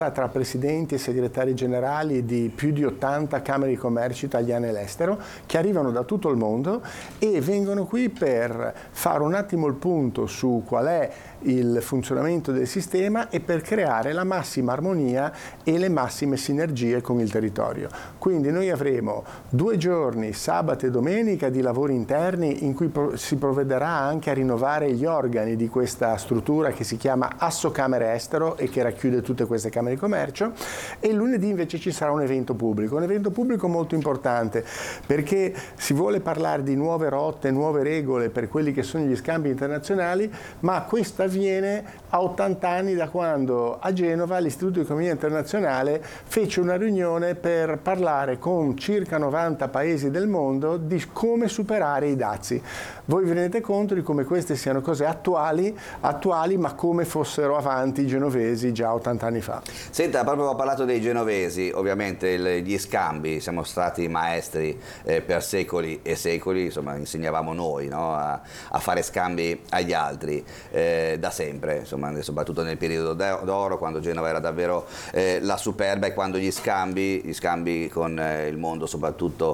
tra presidenti e segretari generali di più di 80 camere di commercio italiane all'estero che arrivano da tutto il mondo e vengono qui per fare un attimo il punto su qual è il funzionamento del sistema e per creare la massima armonia e le massime sinergie con il territorio. Quindi noi avremo 2 giorni, sabato e domenica, di lavori interni in cui si provvederà anche a rinnovare gli organi di questa struttura che si chiama Assocamere Estero e che racchiude tutte queste camere di commercio, e il lunedì invece ci sarà un evento pubblico molto importante perché si vuole parlare di nuove rotte, nuove regole per quelli che sono gli scambi internazionali, ma questo avviene a 80 anni da quando a Genova l'Istituto di Economia Internazionale fece una riunione per parlare con circa 90 paesi del mondo di come superare i dazi. Voi vi rendete conto di come queste siano cose attuali ma come fossero avanti i genovesi già 80 anni fa. Senta, proprio ho parlato dei genovesi, ovviamente gli scambi, siamo stati maestri per secoli e secoli, insomma insegnavamo noi, no? a fare scambi agli altri da sempre, insomma, soprattutto nel periodo d'oro, quando Genova era davvero la superba, e quando gli scambi con il mondo soprattutto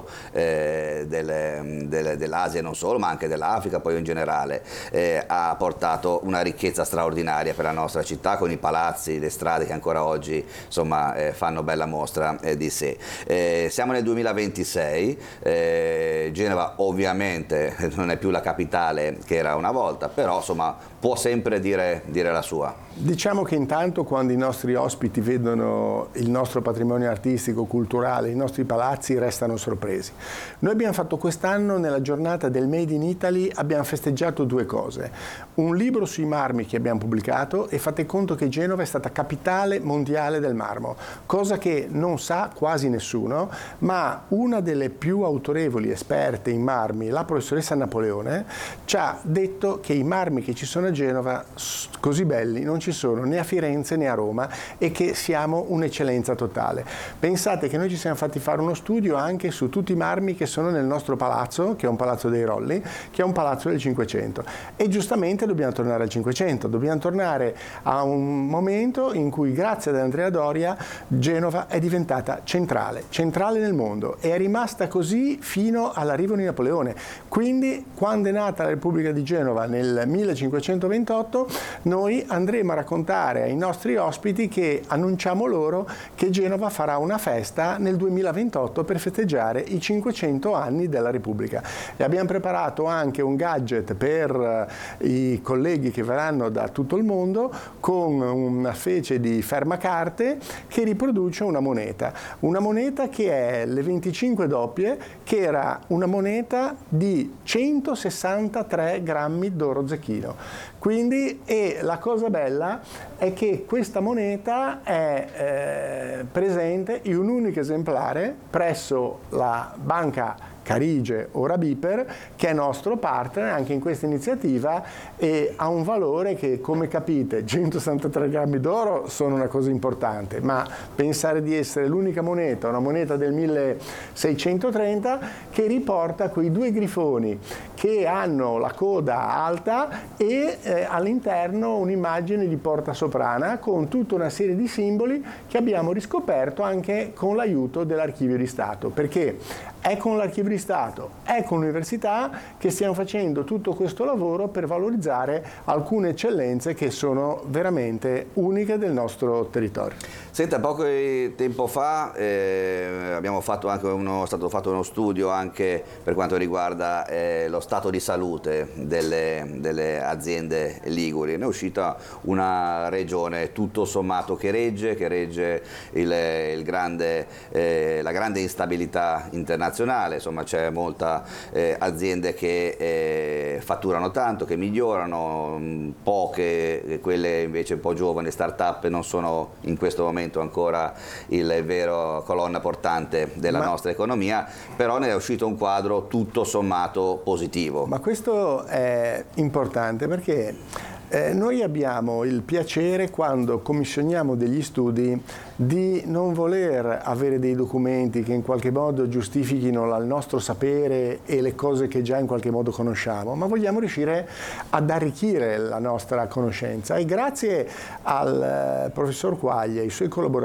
dell'Asia non solo, ma anche dell'Africa poi in generale, ha portato una ricchezza straordinaria per la nostra città, con i palazzi, le strade che ancora oggi insomma fanno bella mostra di sé. Siamo nel 2026, Genova ovviamente non è più la capitale che era una volta, però insomma può sempre dire la sua. Diciamo che intanto quando i nostri ospiti vedono il nostro patrimonio artistico, culturale, i nostri palazzi, restano sorpresi. Noi abbiamo fatto quest'anno, nella giornata del Made in Italy, abbiamo festeggiato 2 cose. Un libro sui marmi che abbiamo pubblicato, e fate conto che Genova è stata capitale mondiale del marmo, cosa che non sa quasi nessuno, ma una delle più autorevoli esperte in marmi, la professoressa Napoleone, ci ha detto che i marmi che ci sono a Genova così belli non ci sono né a Firenze né a Roma, e che siamo un'eccellenza totale. Pensate che noi ci siamo fatti fare uno studio anche su tutti i marmi che sono nel nostro palazzo, che è un palazzo dei Rolli, che è un palazzo del 500, e giustamente dobbiamo tornare al 500, dobbiamo tornare a un momento in cui grazie ad Andrea Doria Genova è diventata centrale nel mondo, e è rimasta così fino all'arrivo di Napoleone. Quindi quando è nata la Repubblica di Genova nel 1528 noi andremo a raccontare ai nostri ospiti che annunciamo loro che Genova farà una festa nel 2028 per festeggiare i 500 anni della Repubblica, e abbiamo preparato anche un gadget per i colleghi che verranno da tutto il mondo con una specie di fermacarte che riproduce una moneta che è le 25 doppie, che era una moneta di 163 grammi d'oro zecchino. Quindi, e la cosa bella è che questa moneta è presente in un unico esemplare presso la banca Carige, ora Biper, che è nostro partner anche in questa iniziativa, e ha un valore che, come capite, 163 grammi d'oro sono una cosa importante, ma pensare di essere l'unica moneta, una moneta del 1630, che riporta quei 2 grifoni che hanno la coda alta e all'interno un'immagine di Porta Soprana con tutta una serie di simboli che abbiamo riscoperto anche con l'aiuto dell'Archivio di Stato, perché è con l'Archivio di Stato, è con l'università che stiamo facendo tutto questo lavoro per valorizzare alcune eccellenze che sono veramente uniche del nostro territorio. Senta, poco tempo fa abbiamo fatto anche è stato fatto uno studio anche per quanto riguarda lo stato di salute delle aziende liguri. Ne è uscita una regione tutto sommato che regge la grande instabilità internazionale, insomma c'è molta aziende che fatturano tanto, che migliorano, poche, quelle invece un po' giovani, start-up, non sono in questo momento ancora il vero colonna portante della nostra economia, però ne è uscito un quadro tutto sommato positivo. Ma questo è importante perché noi abbiamo il piacere, quando commissioniamo degli studi, di non voler avere dei documenti che in qualche modo giustifichino il nostro sapere e le cose che già in qualche modo conosciamo, ma vogliamo riuscire ad arricchire la nostra conoscenza, e grazie al professor Quaglia e ai suoi collaboratori